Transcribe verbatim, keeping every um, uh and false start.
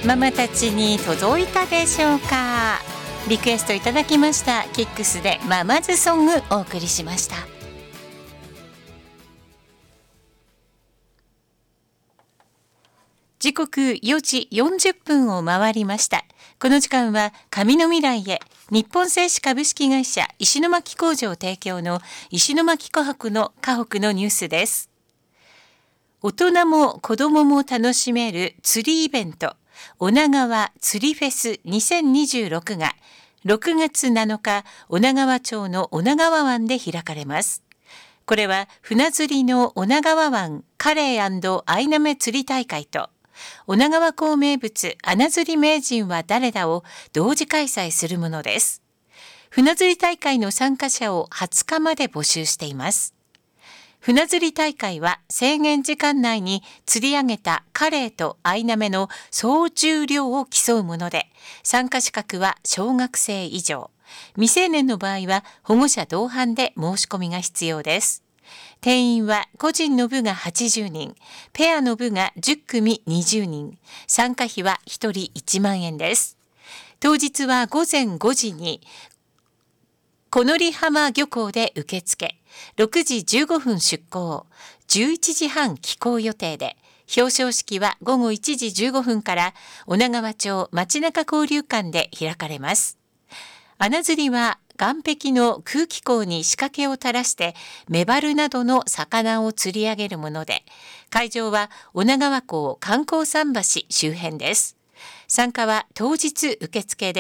ママたちに届いたでしょうか。リクエストいただきましたキックスでママズソングお送りしました。時刻よじよんじゅっぷんを回りました。この時間は紙の未来へ、日本製紙株式会社石巻工場提供の石巻琥珀の河北のニュースです。大人も子どもも楽しめる釣りイベント、女川釣りフェスにせんにじゅうろくがろくがつなのか、女川町の女川湾で開かれます。これは船釣りの女川湾カレー&アイナメ釣り大会と、女川港名物穴釣り名人は誰だを同時開催するものです。船釣り大会の参加者をはつかまで募集しています。船釣り大会は制限時間内に釣り上げたカレイとアイナメの総重量を競うもので、参加資格は小学生以上、未成年の場合は保護者同伴で申し込みが必要です。定員は個人の部がはちじゅうにん、ペアの部がじゅっくみにじゅうにん、参加費はひとりいちまんえんです。当日はごぜんごじに小乗浜漁港で受付、ろくじじゅうごふん出港、じゅういちじはん帰港予定で、表彰式はごごいちじじゅうごふんから女川町町中交流館で開かれます。穴釣りは岸壁の空気口に仕掛けを垂らしてメバルなどの魚を釣り上げるもので、会場は女川港観光桟橋周辺です。参加は当日受付で